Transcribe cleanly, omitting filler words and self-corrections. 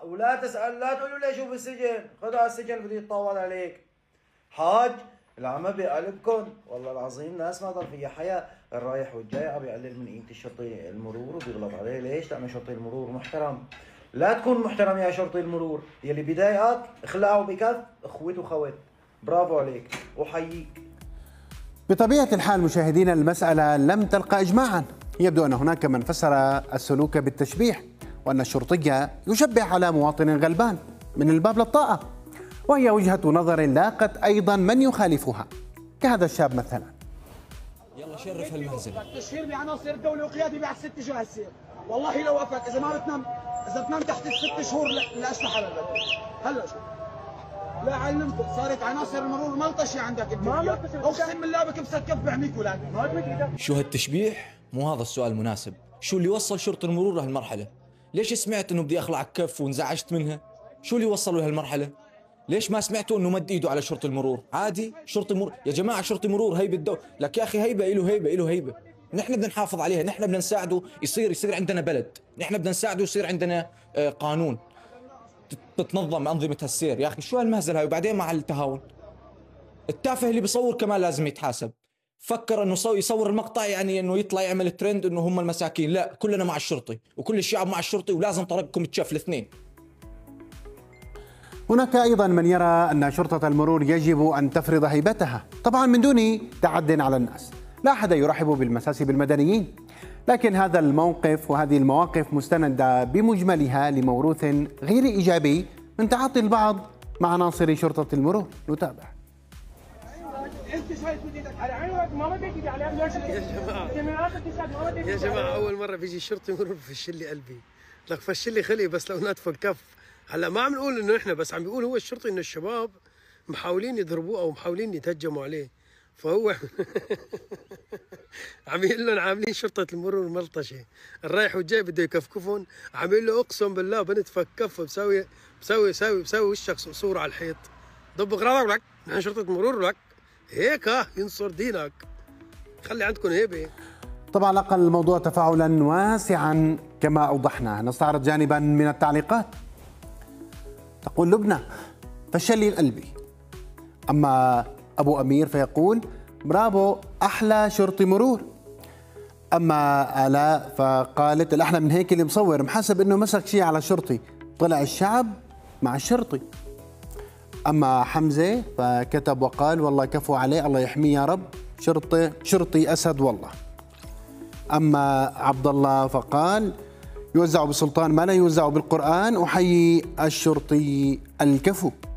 ولا تسأل، لا تقول له ليش هو بالسجن، خذ على السجن بده يتطاول عليك. حاج العمى بقلبكم، والله العظيم ناس ما ضل فيها حياة، الرايح والجاي عم يقلل من قيمة الشرطي المرور وبيغلط عليه، ليش؟ لأنه شرطي المرور محترم. لا تكون محترم يا شرطي المرور، يلي بضايقك اخلعه بكف، اخوت وخوت. برافو عليك وحييك. بطبيعة الحال مشاهدينا المسألة لم تلقى إجماعا، يبدو أن هناك من فسر السلوك بالتشبيح، وأن الشرطي يشبه على مواطن غلبان من الباب للطاقة، وهي وجهة نظر لاقت أيضا من يخالفها كهذا الشاب مثلا. يلا شرف هالمنزل. التشهير بعناصر الدولة وقيادي بعد 6 شهور هالسير، والله لو وقفك إذا ما بتنام، إذا بتنام تحت ال6 شهور لأسلحة للبلد. هلا شو؟ لا علمتك صارت عناصر المرور ملطشة عندك الدنيا، اقسم بالله بكبسك كف بعميك ولاد. شو هالتشبيح؟ مو هذا السؤال المناسب. شو اللي وصل شرطي المرور لهالمرحلة؟ ليش سمعت انه بدي اخلع الكف وانزعجت منها؟ شو اللي وصلوا لهالمرحلة؟ ليش ما سمعتوا انه مد ايده على شرطي المرور؟ عادي شرطي مرور، يا جماعة شرطي مرور هيبة الدولة، لك يا اخي هيبة، له هيبة. نحن بدنا نحافظ عليها، نحن بدنا نساعده يصير عندنا بلد، نحن بدنا نساعده يصير عندنا قانون، تتنظم أنظمة السير. يا أخي شو هالمهزلة هاي؟ وبعدين مع التهاون التافه اللي بيصور كمان لازم يتحاسب. فكر انه يصور المقطع يعني انه يطلع يعمل ترند انه هم المساكين، لا كلنا مع الشرطي وكل الشعب مع الشرطي ولازم طربكم تشاف الاثنين. هناك أيضا من يرى أن شرطة المرور يجب أن تفرض هيبتها، طبعا من دون تعد على الناس، لا أحد يرحب بالمساس بالمدنيين، لكن هذا الموقف وهذه المواقف مستندة بمجملها لموروث غير إيجابي من تعاطي البعض مع عناصر شرطة المرور. نتابع. يا جماعة أول مرة بيجي شرطي مرور بفشل لي قلبي، لك فشل لي خلقي بس لو ناتف الكف. هلا ما عم نقول إنه إحنا بس، عم بيقول هو الشرطي إنه الشباب محاولين يضربوه أو محاولين يتهجموا عليه، فهو عم يقول لهم عاملين شرطة المرور ملطشة، الرايح والجاي بده يكفكفهم، عم يقول له أقسم بالله بنتفك كف بسوي وشك صورة على الحيط، ضب غراضك لك، نحن شرطة مرور لك، هيك ينصر دينك، خلي عندكم هيبة. طبعا لقى الموضوع تفاعلا واسعا كما أوضحنا. نستعرض جانبا من التعليقات. تقول لبنى فشل لي قلبي. أما أبو أمير فيقول برافو أحلى شرطي مرور. أما آلاء فقالت الأحلى من هيك اللي مصور محاسب إنه مسك شيء على شرطي، طلع الشعب مع الشرطي. أما حمزة فكتب وقال والله كفو عليه الله يحميه يا رب، شرطي أسد والله. أما عبد الله فقال يوزع بالسلطان ما لا يوزع بالقرآن، أحيي الشرطي الكفو.